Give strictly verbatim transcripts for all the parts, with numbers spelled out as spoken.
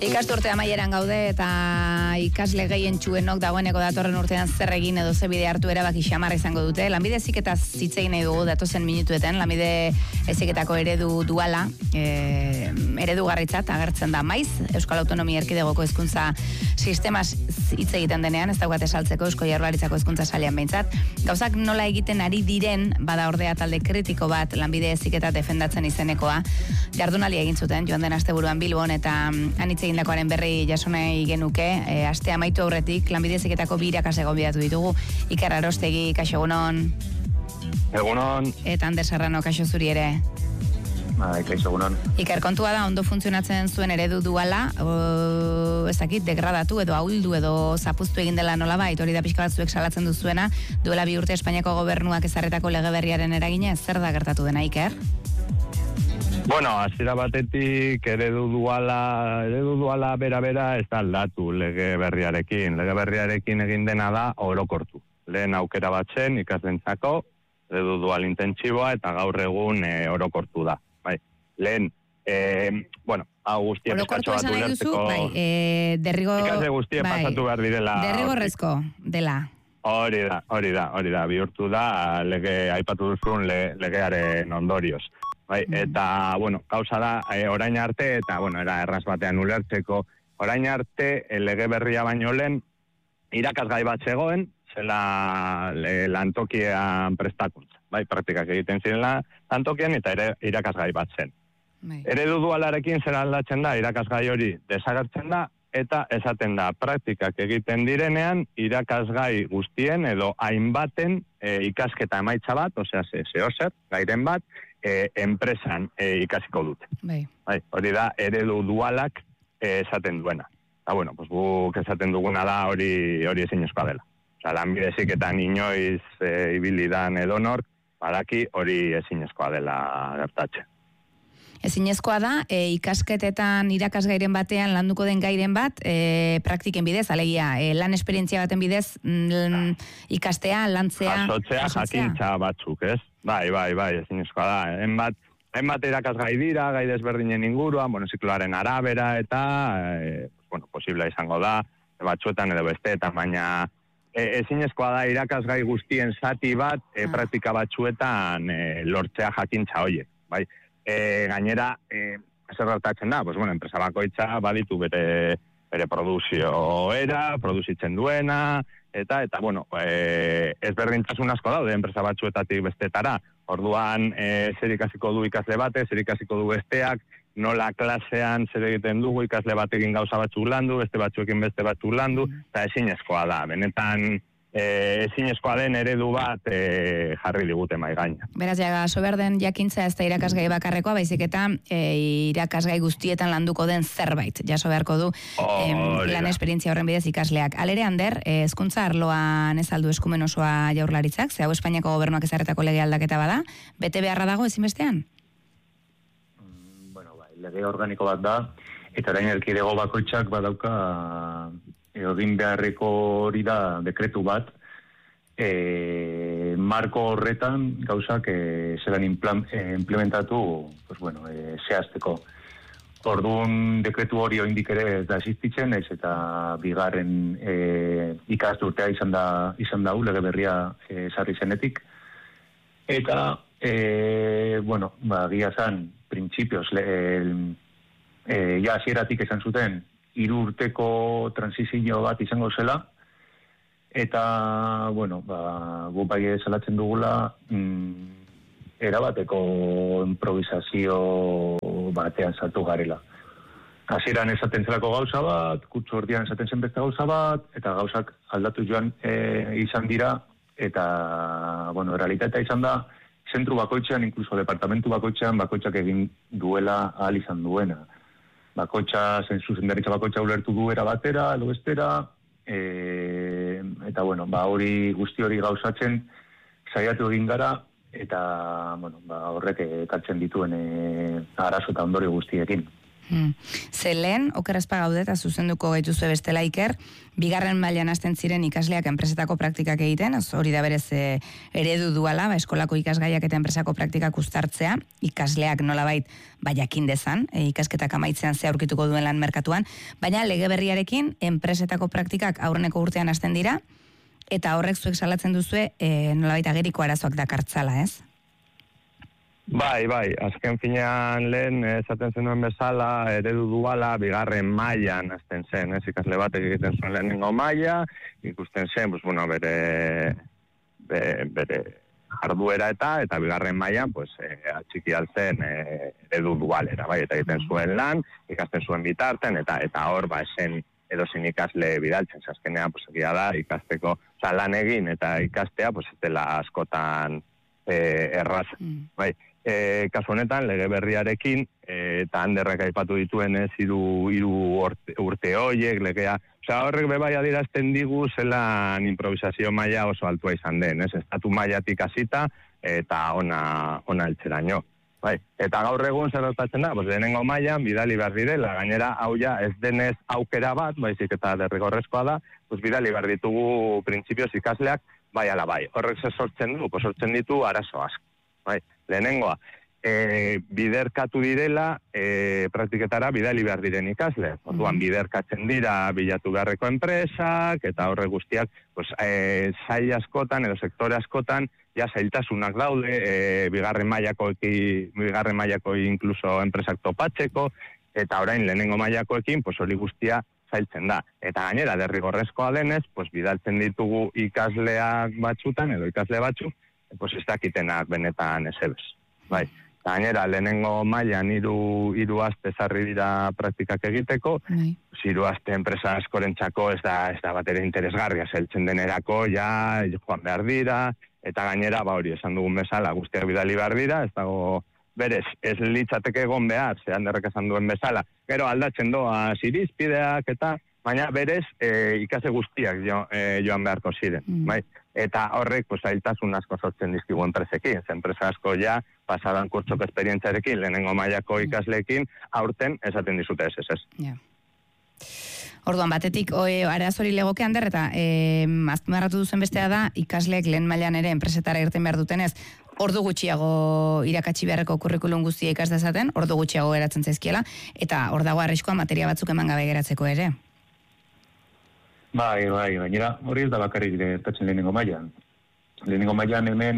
Ikasturte amaieran gaude eta ikasle gehien txuenok dagoeneko datorren urtean zer egin edo ze bide hartu erabaki xamarra izango dute. Lanbide heziketaz hitz egin nahi dugu datozen minutuetan, lanbide heziketako eredu duala, e, eredugarritzat agertzen da maiz, Euskal Autonomia Erkidegoko hezkuntza sistemaz hitz egiten denean, ez daukat esaltzeko Eusko Jaurlaritzako hezkuntza sailean behintzat. Gauzak nola egiten ari diren, bada ordea talde kritiko bat lanbide heziketa defendatzen izenekoa, jardunaldia egin zuten, joan den asteburuan Bilbon eta anitz egindakoaren berri jasonai genuke, e, aste amaitu aurretik, lanbide heziketako bi irakasle gonbidatu ditugu, Iker Arostegi, kaixo egunon. Egunon. Eta Ander Serrano, kaixo zuri ere. Bai, kaixo egunon. Iker, kontua da, ondo funtzionatzen zuen eredu duala, o, ezakit, degradatu edo ahuldu edo zapuztu egin dela nolabait, hori da pixka bat zuek salatzen duzuena, duela bi urte Espainiako gobernuak ezarretako lege berriaren eragina, zer da gertatu dena, Iker? Bueno, hasiera batetik eredu duala, eredu duala bera-bera ez da aldatu lege berriarekin. Lege berriarekin egin dena da orokortu. Lehen aukera bat zen ikaslentzako, eredu dual intentsiboa eta gaur egun e, orokortu da. Bai. Lehen, e, bueno, hau guztia pizkatxo bat ulertzeko... Bai, e, derrigo... Ikasle guztia bai, pasatu behar direla... Derrigorrezko dela. Hori da, hori da, hori da, bihurtu da lege, aipatu duzun le, legearen ondorioz. Bai, eta, bueno, gauza da, e, orain arte, eta, bueno, era erraz batean ulertzeko, orain arte, e, lege berria baino lehen, irakasgai bat zegoen, zela le, lantokian prestakuntza. Bai, praktikak egiten ziren lantokian, eta ere irakasgai bat zen. Bai. Eredu dualarekin zera aldatzen da, irakasgai hori desagertzen da, eta esaten da, praktikak egiten direnean, irakasgai guztien, edo hainbaten e, ikasketa emaitza bat, osea, ze, zehozer, gairen bat, E, enpresan e, ikasiko dute. Bai. Bai, hori da, eredu dualak e, esaten duena. Eta, bueno, pues guk esaten duguna da hori hori ezinezkoa dela. Osa, lanbide heziketan inoiz e, ibilidan edonor, badaki hori ezinezkoa dela gertatzen. Ezinezkoa da, e, ikasketetan irakasgairen batean landuko den gairen bat, e, praktiken bidez, alegia, e, lan esperientzia baten bidez, mm, ikastea, lantzea... Jasotzea, jakintza batzuk, ez? Bai, bai, bai, ezinezkoa da. Enbat, enbat irakasgai dira, gai desberdinen inguruan, bueno, zikloaren arabera, eta, e, bueno, posible izango da, batzuetan edo besteetan, baina e, ezinezkoa da irakasgai guztien zati bat, e, ah. praktika batzuetan e, lortzea jakintza horiek, bai? E, gainera, e, zer gertatzen da, pues, bueno, enpresa bakoitza baditu bere, bere produzio era, produzitzen duena, eta, eta bueno, e, ezberdintasun asko daude enpresa batzuetatik bestetara. Orduan, e, zer ikasiko du ikasle bate, zer ikasiko du besteak, nola klasean zer egiten dugu ikasle batekin gauza batzuk landu, beste batzuekin beste batzuk landu, eta ezinezkoa da. Benetan, E, ezinezkoa den eredu bat e, jarri digute mai gaina. Beraz, ja, soberden jakintza ez da irakasgai bakarrekoa, baizik eta e, irakasgai guztietan landuko den zerbait. Jaso beharko du em, lan esperientzia horren bidez ikasleak. Alere, Ander, hezkuntza arloan ez aldu eskumen osoa Jaurlaritzak, ze hau Espainiako gobernuak ezarretako lege aldaketa bada, bete beharra dago ezinbestean? Mm, bueno, bai, lege organiko bat da, eta orain erkidego bakoitzak badauka... egin beharreko hori da dekretu bat, e, marko horretan gauzak e, zelan implan, e, implementatu pues bueno, e, zehazteko. Orduan dekretu hori oraindik ere ez da existitzen, ez eta bigarren e, ikasturtea izan da izan da lege berria e, sarri zenetik. Eta, e, bueno, ba, gia zan, printzipioz, e, e, ja hasieratik esan zuten, hiru urteko transizio bat izango zela, eta, bueno, ba, gu bai salatzen dugula, mm, erabateko improvisazio batean sartu garela. Hasieran esaten zelako gauza bat, kutsu ordian esaten zen beste gauza bat, eta gauzak aldatu joan e, izan dira, eta, bueno, realitatea izan da, zentru bakoitzean, inkluso departamentu bakoitzean, bakoitzak egin duela ahal izan duena. Bakoitza, zuzendaritza bakoitza ulertu duera batera, edo bestera, e, eta, bueno, ba, hori guzti hori gauzatzen saiatu egin gara, eta, bueno, ba, horrek ekartzen dituen e, arazo eta ondorio guztiekin. Hmm. Ze lehen, okerazpa gaude eta zuzenduko gaituzue bestela Iker, bigarren mailan hasten ziren ikasleak enpresetako praktikak egiten, hori da berez e, eredu duala, ba, eskolako ikasgaiak eta enpresako praktikak uztartzea, ikasleak nolabait baiakin dezan, e, ikasketak amaitzean ze aurkituko duen lan merkatuan, baina lege berriarekin enpresetako praktikak aurreneko urtean hasten dira, eta horrek zuek salatzen duzue e, nolabait ageriko arazoak dakartzala, ez? Bai, bai, azken finean lehen esaten zenuen bezala, eredu duala, bigarren mailan hasten zen, ez, ikasle batek egiten zuen lehenengo maila, ikusten zen, pues, bueno, bere, bere, bere jarduera eta, eta bigarren mailan, pues, e, atxiki altzen e, eredu dualera, bai, eta egiten zuen lan, ikasten zuen bitarten, eta eta hor, ba, esen edozein ikasle bidaltzen, azkenean, pues, egia da, ikasteko, oza, lan egin eta ikastea, pues, ez dela askotan e, erraz, mm. bai, E, kasu honetan, lege berriarekin, e, eta handerrak aipatu dituen ez, hiru, hiru urte, urte hoiek, legea, osea, horrek bebai adierazten digu zelan improvisazio maila oso altua izan den, ez, estatu mailatik hasita eta ona, ona eltzeraino. Bai, eta gaur egun zer gertatzen da, pues, lehenengo mailan bidali behar direla, gainera hau ja ez denez aukera bat, baizik eta derrigorrezkoa da, pues, bidali behar ditugu printzipioz ikasleak, bai ala bai. Horrek zer sortzen du, pues, sortzen ditu arazo asko. Bai, lehenengoa, e, biderkatu direla e, praktiketara bidali behar diren ikasle. Orduan, biderkatzen dira bilatu beharreko enpresak, eta horre guztiak, pues, e, sail askotan edo sektore askotan, ja zailtasunak daude, e, bigarren mailakoeki, bigarren mailako inkluso enpresak topatzeko, eta orain lehenengo mailakoekin, pues, hori guztia zailtzen da. Eta gainera, derrigorrezkoa denez, pues, bidaltzen ditugu ikasleak batzutan, edo ikasle batzuk, pues ez dakitenak benetan ezebez. Bai. Gainera, lehenengo mailan hiru hiru aste sarri dira praktikak egiteko, bai. Hiru aste enpresa askorentzako ez da ez da batera interesgarria, zeltzen denerako ja joan behar dira, eta gainera, ba hori esan dugun bezala, guztiak bidali behar dira, ez dago berez, ez litzateke egon behar, ze handerrek esan duen bezala. Gero aldatzen doa irizpideak eta, baina berez e, ikase guztiak jo, e, joan beharko ziren, mm. bai? Eta horrek, pues, zailtasun asko sortzen dizkigu enpresekin. Enpresa asko ja, pasadan kurtsoko esperientzarekin, lehenengo mailako ikasleekin, aurten esaten dizute ez, ez, ez. Yeah. Orduan, batetik, arazori legoke hander, eta e, azpimarratu duzen bestea da, ikasleek lehen mailan ere enpresetara irten behar dutenez, ordu gutxiago irakatsi beharreko kurrikulum guztia ikas dezaten, ordu gutxiago geratzen zaizkiela, eta hor dago arriskoa materia batzuk eman gabe geratzeko ere. Bai, bai, gainera, hori ez da bakarrik gertatzen lehenengo mailan. Lehenengo mailan hemen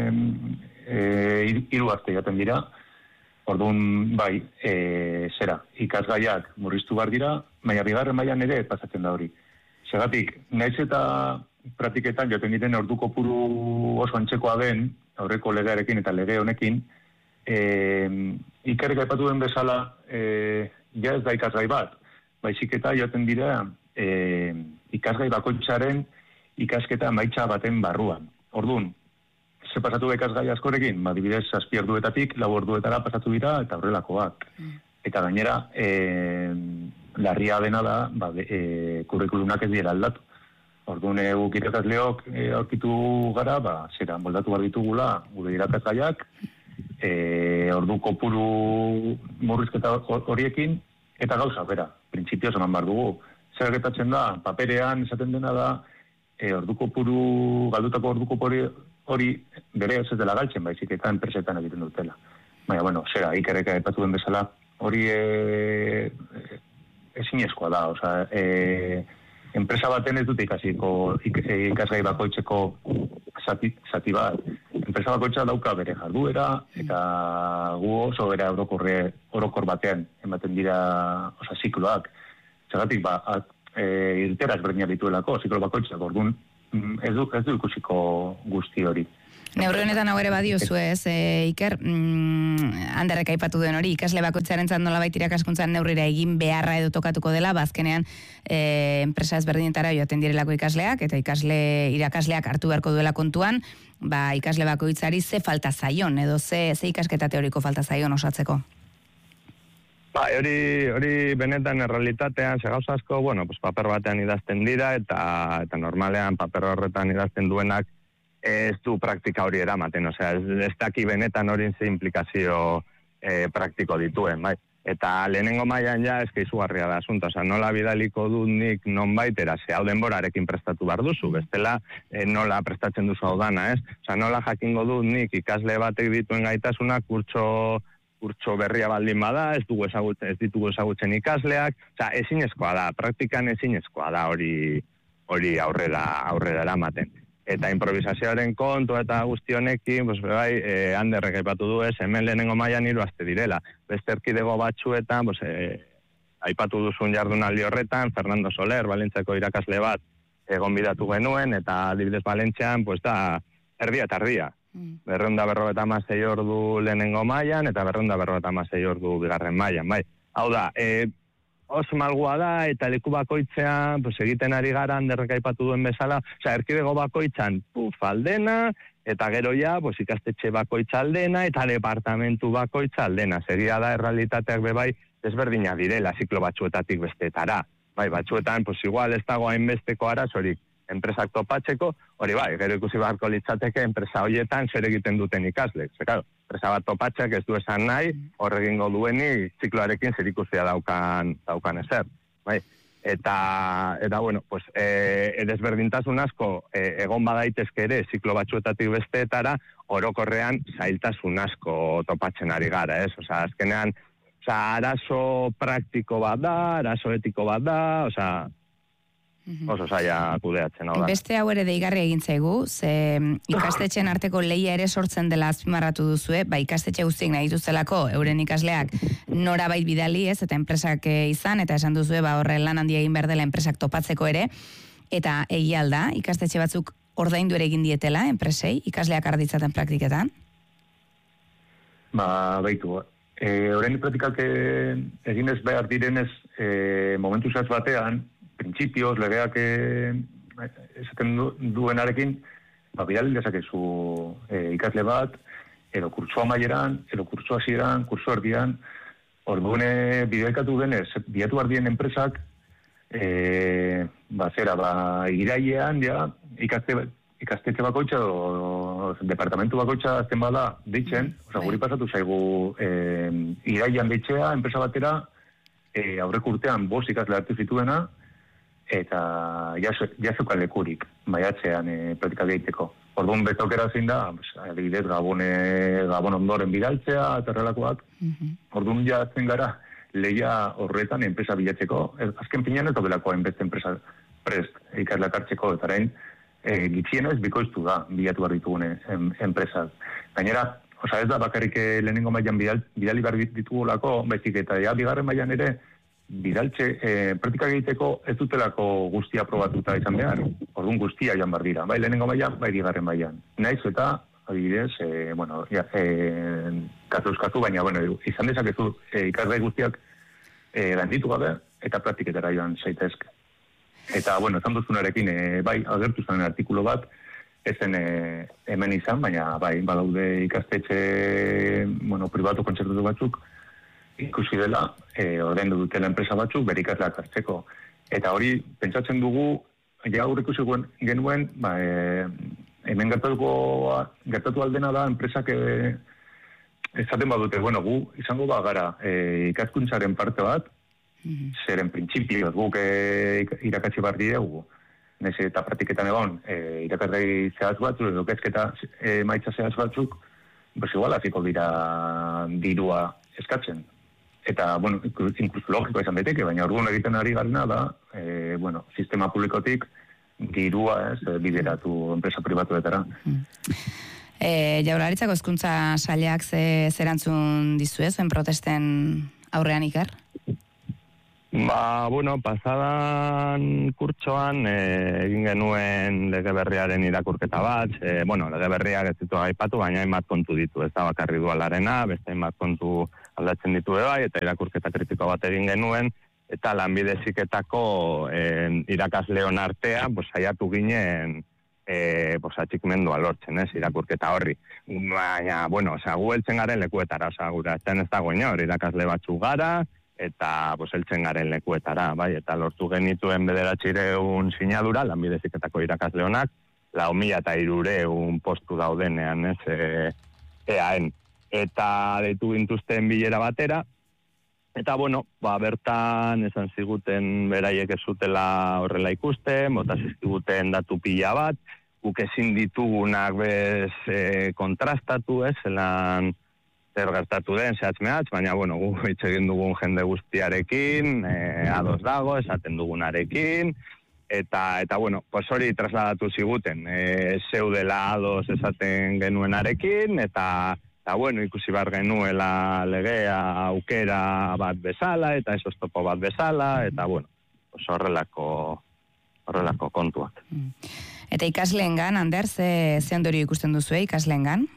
e, hiru arte jaten dira, orduan, bai, e, zera, ikasgaiak murriztu behar dira, baina bigarren mailan ere pasatzen da hori. Segatik, naiz eta praktiketan joten diren ordu kopuru oso antzekoa den, aurreko legearekin eta lege honekin, e, ikerrek aipatu den bezala, e, ja ez da ikasgai bat, baizik eta joten dira, E, ikasgai bakoitzaren ikasketa maitza baten barruan. Orduan, ze pasatu ikasgai askorekin? Ba, dibidez, zazpi orduetatik, lau orduetara pasatu dira, eta horrelakoak. Mm. Eta gainera, e, larria dena da, ba, e, kurrikulunak ez dira aldatu. Orduan, guk irakasleok e, aurkitu gara, ba, zera, moldatu behar ditugula, gure irakasgaiak, e, ordu kopuru murrizketa horiekin, eta gauza, bera, printzipioz eman behar dugu. Zer gertatzen da, paperean esaten dena da, e, orduko puru, galdutako orduko hori, hori bere ez dela galtzen, baizik eta enpresetan egiten dutela. Baina, bueno, zera, ikerreka epatu den bezala, hori e, e, ezinezkoa da, oza, e, enpresa baten ez dute ikasiko, ik, ikasgai bakoitzeko zati, zati bat. Enpresa bakoitza dauka bere jarduera, eta gu oso bere orokorre, orokor batean ematen dira, oza, zikloak. Zagatik, ba, e, irteraz berdinak dituelako, ziklo bakoitzak, orduan, ez du, ez du ikusiko guzti hori. Neurri honetan hau ere badiozu ez, e, Iker, mm, handerrek aipatu duen hori, ikasle bakoitzaren zan nolabait irakaskuntzan neurrira egin beharra edo tokatuko dela, bazkenean e, enpresa ezberdinetara joaten direlako ikasleak, eta ikasle irakasleak hartu beharko duela kontuan, ba, ikasle bakoitzari ze falta zaion, edo ze, ze ikasketa teoriko falta zaion osatzeko. Ba, hori, hori benetan errealitatean, ze gauza asko, bueno, pues paper batean idazten dira, eta, eta normalean paper horretan idazten duenak ez du praktika hori eramaten, osea, ez, ez daki benetan hori ze implikazio eh, praktiko dituen, bai. Eta lehenengo mailan ja eske izugarria da asunto, osea, nola bidaliko dut nik nonbaitera, ze hau denborarekin prestatu behar duzu, bestela e, nola prestatzen duzu hau dana, ez? Osea, nola jakingo dut nik ikasle batek dituen gaitasuna kurtso kurtso berria baldin bada, ez dugu ezagutzen, ez ditugu ezagutzen ikasleak, osea, ezinezkoa da, praktikan ezinezkoa da hori hori aurrera aurrera eramaten. Eta improvisazioaren kontu eta guzti honekin, pues, bai, eh, Anderrek aipatu du ez, hemen lehenengo mailan hiru aste direla. Beste erkidego batzuetan, pues, eh, aipatu duzun jardunaldi horretan, Fernando Soler, Valentzako irakasle bat, egon bidatu genuen, eta adibidez Valentzian, pues, da, erdia eta erdia. Mm. Berreunda berrogeta amasei ordu lehenengo mailan, eta berreunda berrogeta amasei ordu bigarren mailan, bai. Hau da, eh, oso malgua da, eta leku bakoitzean, pues, egiten ari gara, Anderrek aipatu duen bezala, osea, erkidego bakoitzan, puf, aldena, eta gero ja, pues, ikastetxe bakoitza aldena, eta departamentu bakoitza aldena. Seria da, errealitateak bebai, desberdina direla, ziklo batzuetatik besteetara. Bai, batzuetan, pues, igual ez dago hainbesteko arazorik enpresak topatzeko, hori bai, gero ikusi beharko litzateke enpresa horietan zer egiten duten ikaslek. Ze, claro, enpresa bat topatzek ez du esan nahi, horregingo dueni zikloarekin zer ikusia daukan, daukan ezer. Bai? Eta, eta bueno, pues, e, desberdintasun asko e, egon badaitezke ere ziklo batzuetatik besteetara, orokorrean zailtasun asko topatzen ari gara, ez? Osea, azkenean, osea, arazo praktiko bat da, arazo etiko bat da, osea, oso zaila kudeatzen hau da. Beste hau ere deigarri egin zaigu, ze ikastetxeen arteko lehia ere sortzen dela azpimarratu duzue, ba ikastetxe guztiek nahi dituztelako euren ikasleak norabait bidali ez, eta enpresak izan, eta esan duzue, ba horre lan handia egin behar dela enpresak topatzeko ere, eta egia alda, ikastetxe batzuk ordaindu ere egin dietela, enpresei, ikasleak arditzaten praktiketan? Ba, baitu, e, orain praktikak egin ez behar direnez, e, momentu zaz batean, printzipioz, legeak eh, esaten du, duenarekin, ba, bidali dezakezu eh, ikasle bat, edo kurtso amaieran, edo kurtso hasieran, kurtso erdian, orduene bideakatu denez, biatu ardien enpresak, eh, ba, zera, ba, irailean, ja, ikaste, ikastetxe bakoitza, o, departamentu bakoitza azten bada, deitzen, oza, guri pasatu zaigu, eh, irailean deitzea, enpresa batera, eh, aurrek urtean bost ikasle hartu zituena, eta jazukan lekurik, maiatzean e, praktikak egiteko. Orduan betokera zein da, adibidez, gabone, gabon ondoren bidaltzea, eta horrelakoak. Mm-hmm. Orduan jatzen gara, lehia horretan enpresa bilatzeko, azken pinean ez dobelako enbeste enpresa prest, ikasleak hartzeko, eta orain, e, gitxienez bikoiztu da, bilatu behar ditugune en, enpresak. Gainera, oza, ez da bakarrik lehenengo mailan bidal, bidali behar ditugulako, baizik eta ja, bigarren mailan ere, bidaltze, eh, praktikak egiteko ez dutelako guztia probatuta izan behar. Orduan guztia jan bar dira. Bai lehenengo mailan, bai bigarren mailan. Naiz eta, adibidez, eh, bueno, ja, eh, katuzkatu, baina, bueno, izan dezakezu eh, ikasgai guztiak eh, ganditu gabe eta praktiketara joan zaitezke. Eta, bueno, ezan duzunarekin, eh, bai, agertu zen artikulo bat, ezen eh, hemen izan, baina, bai, badaude ikastetxe, bueno, pribatu kontzertatu batzuk, ikusi dela, e, ordaindu dutela enpresa batzuk, bere ikasleak hartzeko. Eta hori, pentsatzen dugu, ja aurre ikusi genuen, ba, e, hemen gertatuko, gertatu aldena da, enpresak e, esaten badute, bueno, gu izango ba gara e, ikaskuntzaren parte bat, mm-hmm. zeren printzipioz guk e, irakatsi bar diregu, nese eta praktiketan egon, e, irakatzei zehaz batzuk, edo kezketa e, maitza zehaz batzuk, pues igual aziko dira dirua eskatzen. Eta, bueno, inkluso logikoa izan beteke, baina orduan egiten ari garena da, e, bueno, sistema publikotik dirua ez, bideratu enpresa pribatuetara. Mm. E, Jaurlaritzako hezkuntza sailak ze zerantzun dizu ez, zuen protesten aurrean Iker? Ba, bueno, pasadan kurtsoan e, egin genuen lege berriaren irakurketa bat, e, bueno, lege berriak ez ditu aipatu, baina hainbat kontu ditu, ez da bakarri dualarena, beste hainbat kontu aldatzen ditu bai, eta irakurketa kritiko bat egin genuen, eta lanbide heziketako e, irakasleon artean, pues, saiatu ginen e, pues, atxikimendua lortzen, ez, irakurketa horri. Baina, bueno, osea, gu heltzen garen lekuetara, osea, gura, ez ez dago inor, irakasle batzuk gara, eta pues, heltzen garen lekuetara, bai, eta lortu genituen bederatzireun sinadura, lanbide heziketako irakasleonak, lau mila eta hirureun postu daudenean, ez, e, eaen. Eta deitu gintuzten bilera batera, Eta, bueno, ba, bertan esan ziguten beraiek ez zutela horrela ikusten, bota zizkiguten datu pila bat, guk ezin ditugunak bez e, kontrastatu, ez, zelan zer gertatu den, zehatz mehatz, baina, bueno, gu hitz egin dugun jende guztiarekin, e, ados dago, esaten dugunarekin, eta, eta bueno, pues hori trasladatu ziguten, e, zeudela ados esaten genuenarekin, eta Eta, bueno, ikusi bar genuela legea aukera bat bezala, eta esos topo bat bezala, eta, bueno, pues horrelako, horrelako kontuak. Eta ikasleengan, Ander, ze, ze ondorio ikusten duzu, ikasleengan?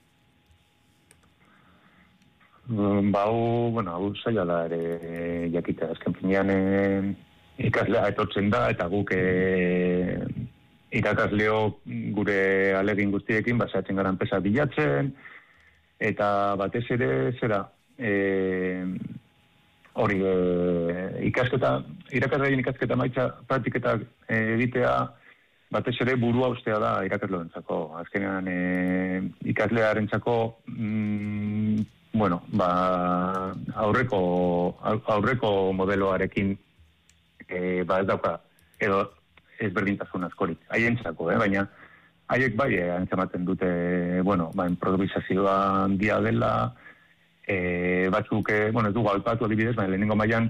Ba, hau, bueno, hau zaila da ere jakitea. Azken finean e, ikaslea etortzen da, eta guk e, irakasleo gure alegin guztiekin, basatzen gara enpresa bilatzen, eta batez ere, zera, e, hori, e, ikasketa, irakasgaien ikasketa maitza praktiketak e, egitea, batez ere burua ustea da irakasleoentzako. Azkenean, e, ikaslearentzako, mm, bueno, ba, aurreko, aurreko modeloarekin, e, ba ez dauka, edo ezberdintasun askorik, haientzako, eh, baina, haiek bai, eh, antzematen dute, bueno, ba, improvisazioa handia dela, eh, batzuk, eh, bueno, ez dugu alpatu adibidez, baina lehenengo mailan,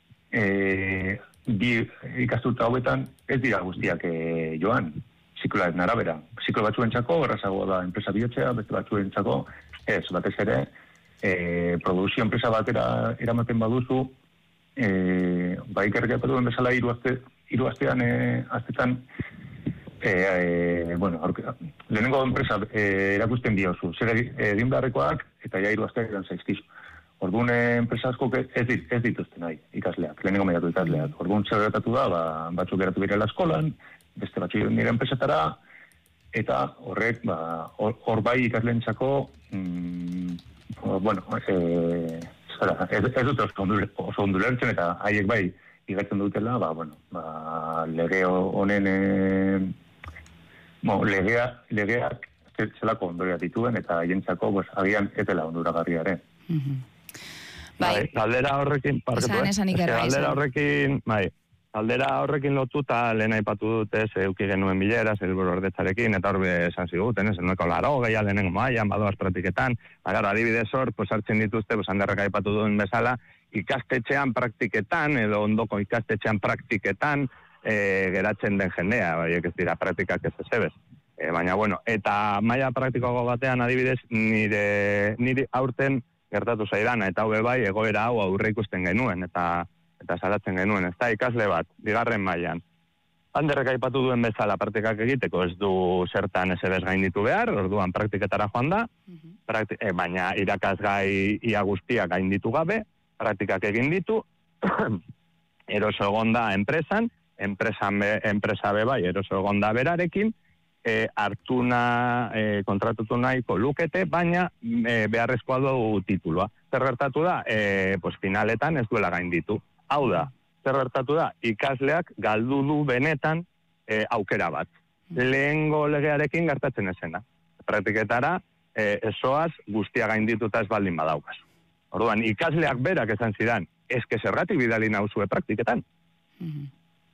eh, bi ikasturta hauetan ez dira guztiak eh, joan, zikloaren arabera. Ziklo batzuentzako, errazagoa da enpresa bihotzea, beste batzuentzako, ez, batez ere, eh, produzio enpresa batera eramaten baduzu, eh, ba, ikerrek duen bezala hiru aste, hiru astean, eh, astetan, E, e, bueno, aurke, lehenengo enpresa e, erakusten diozu, zer egin beharrekoak, eta ja hiru asteak eran zaizkizu. Orduan enpresa asko ez, dit, ez dituzten nahi ikasleak, lehenengo mailako ikasleak. Orduan zer gertatu da, ba, batzuk geratu birela eskolan, beste batzuk nire enpresetara, eta horrek, ba, hor, hor bai ikasleentzako, mm, bueno, e, zara, ez, ez dute oso ondulertzen, eta haiek bai igatzen dutela, ba, bueno, ba, lege honen... E, Bo, legea, legeak zelako ondoria dituen, eta haientzako, pues, agian etela onduragarriaren. Mm-hmm. Bai, galdera horrekin, parketu, esan, esan ikerra, galdera horrekin, bai, galdera horrekin lotuta, lehen aipatu dute, ze euki genuen bilera, zelburu ordetzarekin, eta horbe esan ziguten, ez, nueko laro, gehiago lehenengo maian, badoaz praktiketan, agara, adibidez hor, pues, hartzen dituzte, pues, handerrek aipatu duen bezala, ikastetxean praktiketan, edo ondoko ikastetxean praktiketan, E, geratzen den jendea, baiek ez dira praktikak ez ezebez. E, baina, bueno, eta maila praktikoago batean adibidez, nire, nire aurten gertatu zaidana, eta hau bai, egoera hau aurre ikusten genuen, eta eta salatzen genuen, ez da, ikasle bat, bigarren mailan. Handerrek aipatu duen bezala praktikak egiteko, ez du zertan ezebez gainditu behar, orduan praktiketara joan da, prakti, e, baina irakasgai ia guztiak gainditu gabe, praktikak egin ditu, eroso egonda enpresan, enpresan be, enpresa be bai, eroso egonda berarekin, e, hartuna e, kontratutu nahiko lukete, baina e, beharrezkoa du titulua. Zer gertatu da? E, pues finaletan ez duela gainditu. Hau da, zer gertatu da? Ikasleak galdu du benetan e, aukera bat. Lehengo legearekin gertatzen ezena. Praktiketara, e, esoaz guztia gaindituta ez baldin badaukas. Orduan, ikasleak berak esan zidan, eske zergatik bidali nauzue praktiketan. Mm-hmm.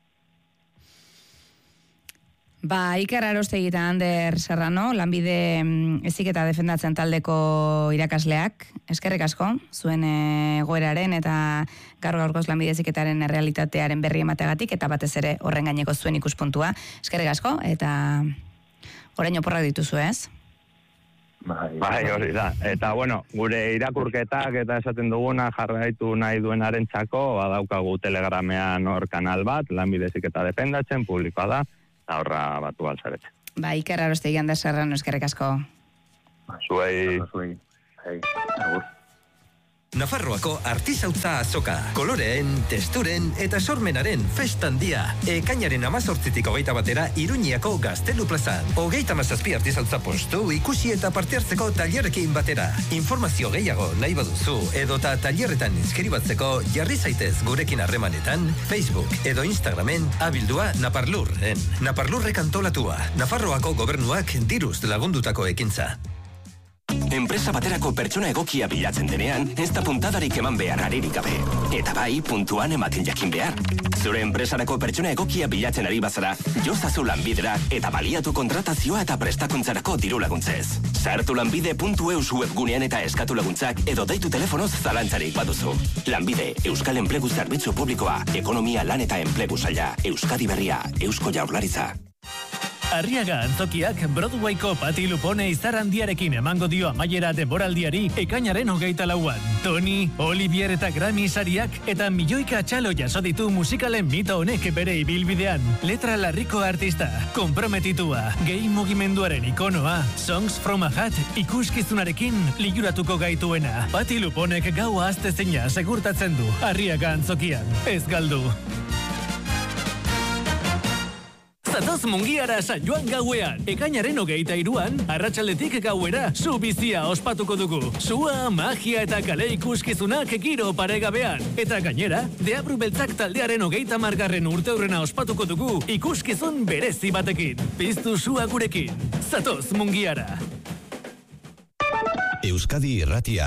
Ba, Iker Arostegi eta Ander Serrano, lanbide heziketa defendatzen taldeko irakasleak, eskerrik asko, zuen egoeraren eta gaur gaurkoz lanbide heziketaren errealitatearen berri emateagatik, eta batez ere horren gaineko zuen ikuspuntua. Eskerrik asko, eta orain oporrak dituzu, ez? Bai, bai, hori da. Eta, bueno, gure irakurketak eta esaten duguna jarraitu nahi duenaren txako, badaukagu telegramean hor kanal bat, lanbide heziketa defendatzen, publikoa da, horra batu alzaret. Ba, Iker Arostegi, Ander Serrano, eskerrik asko. Zuei. Zuei. Hey, agur. Nafarroako artisautza azoka, koloreen, testuren eta sormenaren festan dia. Ekainaren amazortzitik hogeita batera Iruñako Gaztelu plazan. Hogeita mazazpi artisautza postu ikusi eta parte hartzeko tailerrekin batera. Informazio gehiago nahi baduzu edota tailerretan inskribatzeko jarri zaitez gurekin harremanetan Facebook edo Instagramen abildua Naparlurren. Naparlurrek antolatua. Nafarroako gobernuak diruz lagundutako ekintza. enpresa baterako pertsona egokia bilatzen denean, ez da puntadarik eman behar aririk gabe. Eta bai, puntuan ematen jakin behar. Zure enpresarako pertsona egokia bilatzen ari bazara, jozazu Lanbidera eta baliatu kontratazioa eta prestakuntzarako diru laguntzez. Sartu lanbide puntu eus webgunean eta eskatu laguntzak edo deitu telefonoz zalantzarik baduzu. Lanbide, Euskal Enplegu Zerbitzu Publikoa, Ekonomia, Lan eta Enplegu Saila, Euskadi Berria, Eusko Jaurlaritza. Arriaga Antzokiak Broadwayko Pati Lupone izar handiarekin emango dio amaiera denboraldiari ekainaren hogeita lauan. Tony, Olivier eta Grammy sariak eta milioika txalo jaso ditu musikalen mito honek bere ibilbidean. Letra larriko artista, komprometitua, gay mugimenduaren ikonoa, Songs from a Hat ikuskizunarekin liguratuko gaituena. Pati Luponek gaua aztezina segurtatzen du Arriaga Antzokian. Ez galdu. Zatoz Mungiara San Joan gauean. Ekainaren hogeita iruan, arratsaldetik gauera, zu bizia ospatuko dugu. Sua, magia eta kale ikuskizunak giro paregabean. Eta gainera, Deabru Beltzak taldearen hogeita margarren urteurrena ospatuko dugu ikuskizun berezi batekin. Piztu sua gurekin. Zatoz Mungiara. Euskadi Irratia.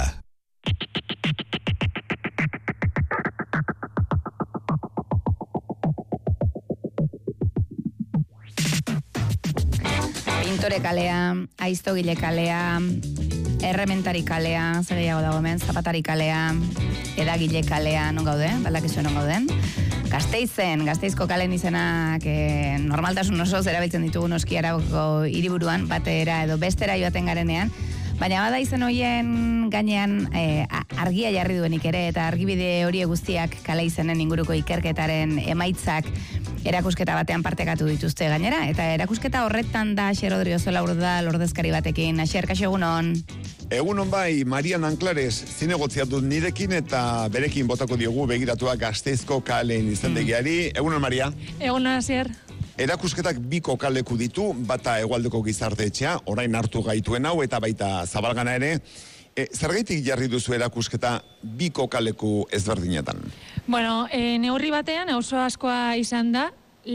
Pintore kalea, aiztogile kalea, errementari kalea, zer gehiago dago hemen, zapatari kalea, edagile kalea, non gaude, baldakizu non gauden. Gasteizen, Gasteizko kalen izenak eh, normaltasun osoz erabiltzen ditugu noski Arabako hiriburuan, batera edo bestera joaten garenean, baina bada izen horien gainean eh, argia jarri duenik ere, eta argibide hori guztiak kale izenen inguruko ikerketaren emaitzak erakusketa batean partekatu dituzte gainera, eta erakusketa horretan da Xer Odriozola Urdal ordezkari batekin. Xer, kaixo egunon? Egunon bai, Marian Anklares zinegotzia dut nirekin eta berekin botako diogu begiratua Gasteizko kaleen izendegiari. Mm. Egunon, Maria? Egunon, Xer. Erakusketak bi kokaleku ditu, bata Hegoaldeko Gizarte Etxea, orain hartu gaituen hau eta baita Zabalgana ere. E, zergaitik jarri duzu erakusketa bi kokaleku ezberdinetan? Bueno, e, neurri batean oso askoa izan da,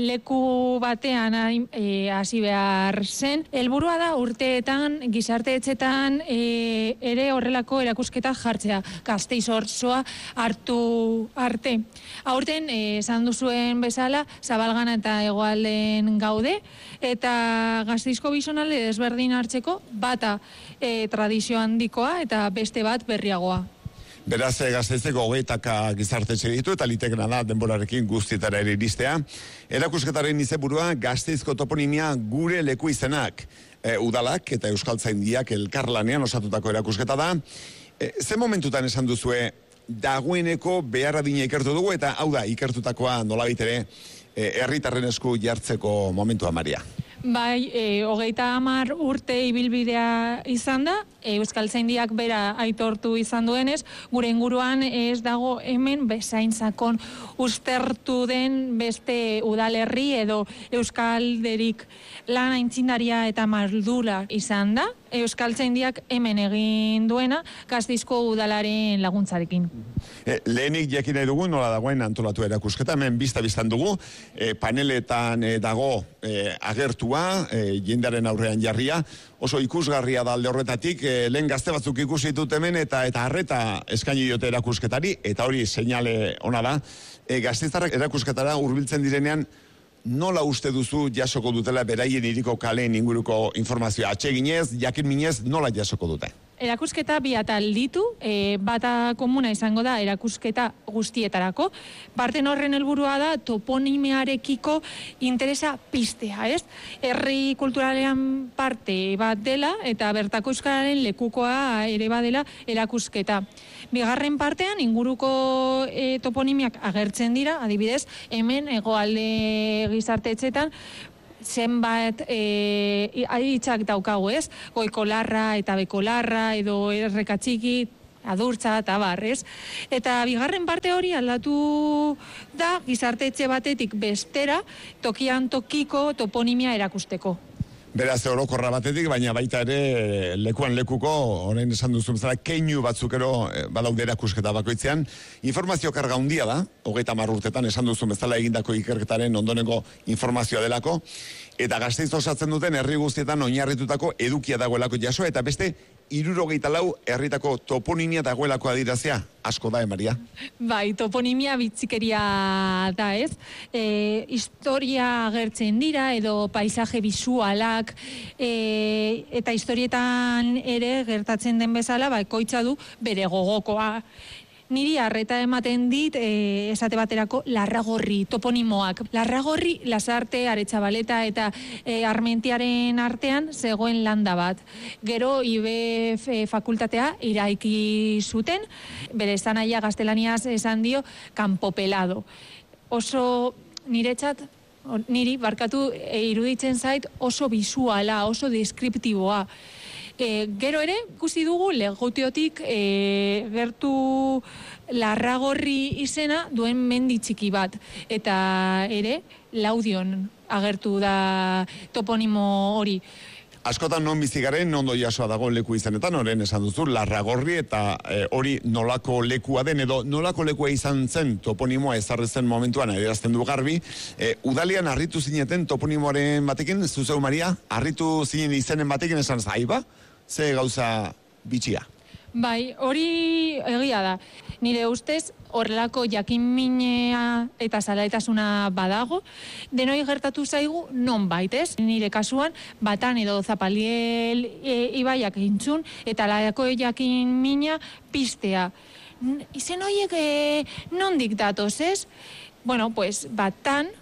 leku batean hasi e, behar zen. Helburua da urteetan, gizarte etxetan e, ere horrelako erakusketa jartzea, Gasteiz osoa hartu arte. Aurten, esan duzuen bezala, Zabalgana eta Hegoalden gaude, eta Gasteizko bizonalde desberdin hartzeko bata e, tradizio handikoa eta beste bat berriagoa. Beraz, Gasteizeko hogeitaka gizartetxe ditu eta litekena da denborarekin guztietara ere iristea. Erakusketaren izenburua Gasteizko toponimia gure leku izenak. E, udalak eta Euskaltzaindiak elkarlanean osatutako erakusketa da. E, ze momentutan esan duzue dagoeneko behar adina ikertu dugu eta hau da ikertutakoa nolabait ere herritarren esku jartzeko momentua, Maria? Bai, e, hogeita hamar urte ibilbidea izan da, Euskaltzaindiak bera aitortu izan duenez, gure inguruan ez dago hemen bezain sakon ustertu den beste udalerri edo euskalderik lan aintzindaria eta maldula izan da, Euskaltzaindiak hemen egin duena Gasteizko udalaren laguntzarekin. E, lehenik jakin nahi dugu nola dagoen antolatu erakusketa, hemen bizta-biztan dugu, e, paneletan e, dago e, agertua, e, jendearen aurrean jarria, oso ikusgarria da alde horretatik, e, lehen gazte batzuk ikusi ditut hemen eta eta harreta eskaini diote erakusketari, eta hori seinale ona da, e, gasteiztarrak erakusketara hurbiltzen direnean, nola uste duzu jasoko dutela beraien hiriko kaleen inguruko informazioa? Atseginez, jakin minez, nola jasoko dute? Erakusketa bi atal ditu, e, bata komuna izango da erakusketa guztietarako. Parten horren helburua da toponimearekiko interesa piztea, ez? Herri kulturalean parte bat dela eta bertako euskararen lekukoa ere badela erakusketa. Bigarren partean inguruko e, toponimiak agertzen dira, adibidez, hemen Hegoalde gizarte etxetan zenbat e, hitzak daukagu, ez? Goikolarra eta bekolarra edo errekatxiki, adurtza eta barrez. Eta bigarren parte hori aldatu da gizarte etxe batetik bestera tokian tokiko toponimia erakusteko. Beraz, orokorra batetik, baina baita ere lekuan lekuko, orain esan duzu bezala, keinu batzukero badaude erakusketa bakoitzean. Informazio karga handia da, hogeita hamar urtetan esan duzu bezala egindako ikerketaren ondoneko informazioa delako, eta Gasteiz osatzen duten herri guztietan oinarritutako edukia dagoelako jaso, eta beste hirurogeita lau herritako toponimia dagoelako adirazia. Asko da, Maria? Bai, toponimia bitzikeria da, ez? E, historia agertzen dira, edo paisaje bisualak, e, eta historietan ere gertatzen den bezala, ba, ekoitza du bere gogokoa. Niri arreta ematen dit, e, esate baterako, Larragorri, toponimoak. Larragorri, Lasarte, Aretxabaleta eta e, Armentiaren artean zegoen landa bat. Gero, I B E fakultatea iraiki zuten, bere esanaia gaztelaniaz esan dio, kanpopelado. Oso niretzat, niri, barkatu, e, iruditzen zait oso bisuala, oso deskriptiboa. E, gero ere, ikusi dugu, Legutiotik e, gertu Larragorri izena duen mendi txiki bat. Eta ere, Laudion agertu da toponimo hori. Askotan non bizigaren, ondo jasoa dago leku izanetan, oren esan duzu, Larragorri eta e, hori nolako lekua den, edo nolako lekua izan zen toponimoa ezarrezen momentuan adierazten du garbi. E, udalian harritu zineten toponimoaren batekin, zuzeu Maria, harritu zinen izenen batekin esan zaiba? Ze gauza bitxia? Bai, hori egia da. Nire ustez, horrelako jakinminea eta zalaitasuna badago, denoi gertatu zaigu non baitez. Nire kasuan, Batan edo Zapaldiel e, ibaiak entzun, eta lako jakinmina pistea. Izen horiek e, nondik datoz, ez? Bueno, pues, Batan,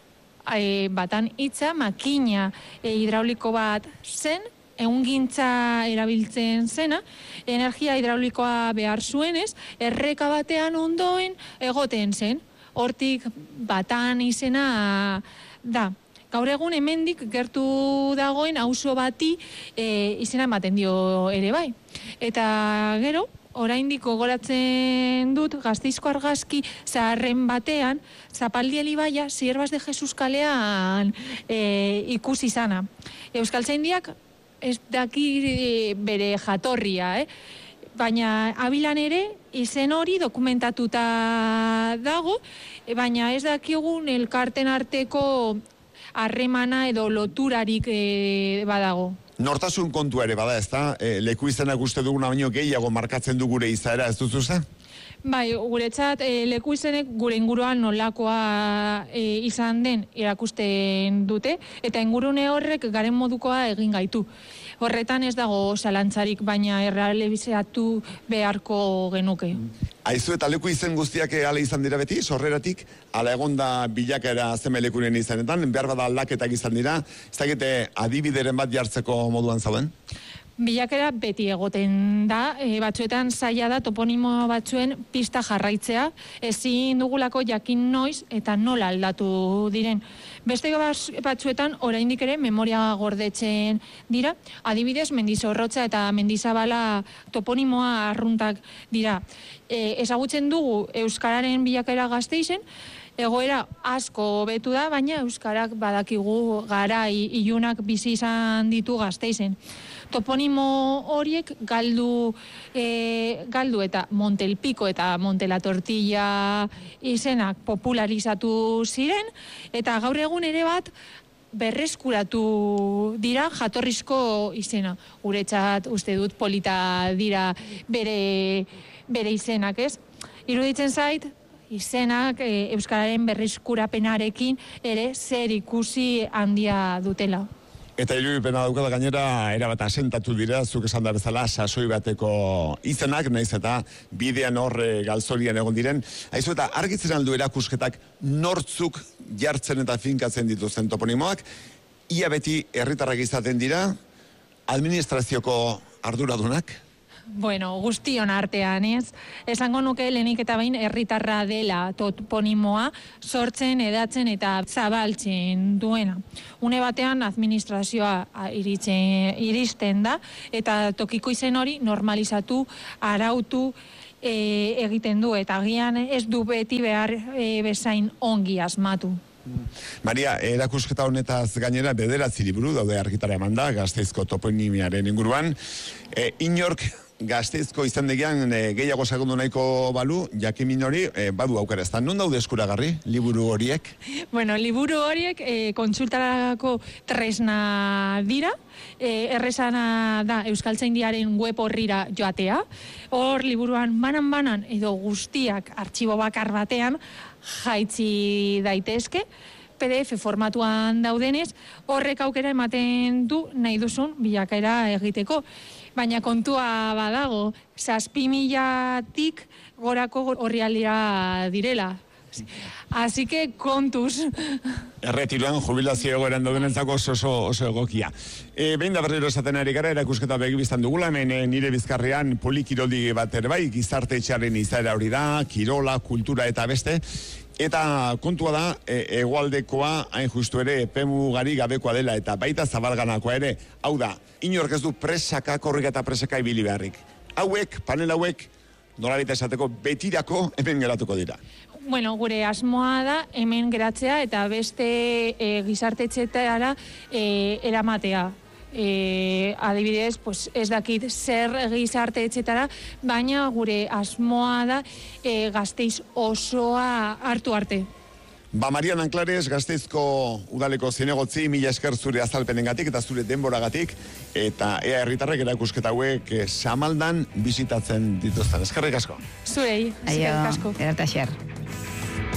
e, Batan hitza, makina e, hidrauliko bat zen, ehungintza erabiltzen zena, energia hidraulikoa behar zuenez, erreka batean ondoen egoten zen. Hortik Batan izena da. Gaur egun hemendik gertu dagoen auzo bati e, izena ematen dio ere bai. Eta gero, oraindik gogoratzen dut Gasteizko argazki zaharren batean, Zapaldiel ibaia Sierbas de Jesus kalean e, ikusi izana. Euskaltzaindiak ez daki bere jatorria, eh? Baina abilan ere izen hori dokumentatuta dago, baina ez dakigun elkarten arteko harremana edo loturarik e, badago. Nortasun kontua ere bada, ez da? E, leku izenak uste duguna baino gehiago markatzen du gure izaera, ez duzu ze? Bai, guretzat e, leku izenek gure inguruan nolakoa e, izan den erakusten dute, eta ingurune horrek garen modukoa egin gaitu. Horretan ez dago zalantzarik, baina errealizatu beharko genuke. Aizu eta leku izen guztiak ala izan dira beti, sorreratik, ala egonda bilakaera zeme lekuren izanetan, behar bada aldaketak izan dira, ez dakite adibideren bat jartzeko moduan zauden? Bilakera beti egoten da, e, batzuetan zaila da toponimo batzuen pista jarraitzea, ezin dugulako jakin noiz eta nola aldatu diren. Beste batzuetan oraindik ere memoria gordetzen dira, adibidez Mendizorrotza eta Mendizabala toponimoa arruntak dira. E, ezagutzen dugu Euskararen bilakera Gasteizen, egoera asko hobetu da, baina Euskarak badakigu garai ilunak bizi izan ditu Gasteizen. Toponimo horiek galdu, e, galdu eta Montelpiko eta Montela Tortilla izenak popularizatu ziren, eta gaur egun ere bat berreskuratu dira jatorrizko izena. Guretzat uste dut polita dira bere, bere izenak, ez? Iruditzen zait, izenak e, Euskararen berreskurapenarekin ere zer ikusi handia dutela. Eta irudipena daukada gainera, erabat asentatu dira, zuk esan da bezala, sasoi bateko izenak, naiz eta bidean horre galzorian egon diren. Aizu eta argitzen aldu erakusketak nortzuk jartzen eta finkatzen dituzten toponimoak, ia beti herritarrak izaten dira, administrazioko arduradunak? Bueno, guztion artean, ez? Esango nuke lehenik eta behin herritarra dela toponimoa sortzen, edatzen eta zabaltzen duena. Une batean administrazioa iritzen, iristen da, eta tokiko izen hori normalizatu, arautu e, egiten du, eta agian ez du beti behar e, bezain ongi asmatu. Maria, erakusketa honetaz gainera bederatzi liburu daude argitara eman da, Gasteizko toponimiaren inguruan. E, inork Gasteizko izandegian e, gehiago sagundu nahiko balu, jakimin hori, e, badu aukera ezta. Non daude eskuragarri, liburu horiek? Bueno, liburu horiek e, kontsultarako tresna dira, e, errezana da Euskaltzaindiaren web horrira joatea, hor liburuan banan-banan edo guztiak artxibo bakar batean jaitsi daitezke, P D F formatuan daudenez, horrek aukera ematen du nahi duzun bilakaera egiteko. Baina kontua badago, zazpi milatik gorako orrialdira direla. Así que kontuz. Erretiroan jubilazio egoeran daudenentzako oso, oso egokia. E, behin da berriro esaten ari gara, erakusketa begibiztan dugula, hemen e, nire bizkarrean polikiroldi bat ere bai, gizarte etxearen izaera hori da, kirola, kultura eta beste, eta kontua da, e, egoaldekoa hain justu ere, epemu gari gabekoa dela, eta baita zabalganakoa ere, hau da, inork ez du presaka, korrika eta presaka ibili beharrik. Hauek, panel hauek, nolabait esateko betirako hemen geratuko dira. Bueno, gure asmoa da hemen geratzea eta beste e, gizartetxetara e, eramatea. E, adibidez, pues, ez dakit zer gizarte etxetara, baina gure asmoa da e, Gasteiz osoa hartu arte. Ba, Marian Anklares, Gasteizko udaleko zinegotzi, mila esker zure azalpenengatik eta zure denboragatik, eta ea herritarrek erakusketa hauek eh, samaldan bisitatzen dituzten. Eskerrik asko. Zurei, eskerrik asko. Aio, ederta xer.